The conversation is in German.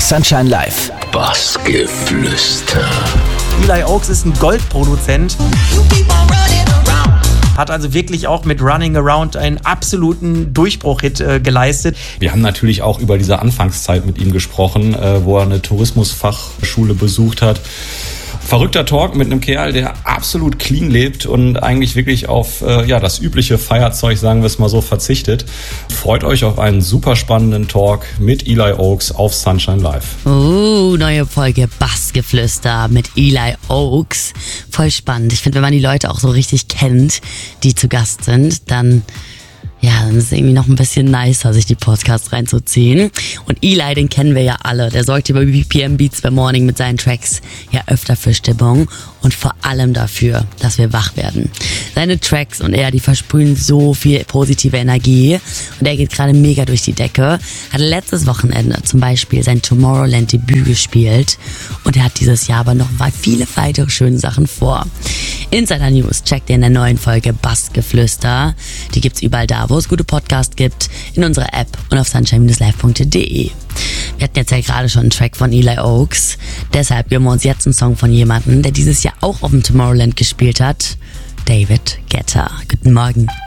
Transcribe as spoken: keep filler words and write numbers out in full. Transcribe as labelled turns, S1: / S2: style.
S1: Sunshine Live.
S2: Bassgeflüster.
S3: Eli Oaks ist ein Goldproduzent. Hat also wirklich auch mit Running Around einen absoluten Durchbruch-Hit äh, geleistet.
S4: Wir haben natürlich auch über diese Anfangszeit mit ihm gesprochen, äh, wo er eine Tourismusfachschule besucht hat. Verrückter Talk mit einem Kerl, der absolut clean lebt und eigentlich wirklich auf äh, ja, das übliche Feierzeug, sagen wir es mal so, verzichtet. Freut euch auf einen super spannenden Talk mit Eli Oaks auf Sunshine Live.
S5: Oh, neue Folge Bassgeflüster mit Eli Oaks. Voll spannend. Ich finde, wenn man die Leute auch so richtig kennt, die zu Gast sind, dann... Ja, dann ist es irgendwie noch ein bisschen nicer, sich die Podcasts reinzuziehen. Und Eli, den kennen wir ja alle. Der sorgt hier bei B P M Beats by Morning mit seinen Tracks ja öfter für Stimmung und vor allem dafür, dass wir wach werden. Seine Tracks und er, die versprühen so viel positive Energie und er geht gerade mega durch die Decke. Hat letztes Wochenende zum Beispiel sein Tomorrowland-Debüt gespielt und er hat dieses Jahr aber noch viele weitere schöne Sachen vor. Insider News checkt ihr in der neuen Folge Bassgeflüster. Die gibt's überall da, wo es gute Podcasts gibt, in unserer App und auf sunshine dash live punkt de. Wir hatten jetzt ja gerade schon einen Track von Eli Oaks. Deshalb geben wir uns jetzt einen Song von jemandem, der dieses Jahr auch auf dem Tomorrowland gespielt hat. David Guetta. Guten Morgen.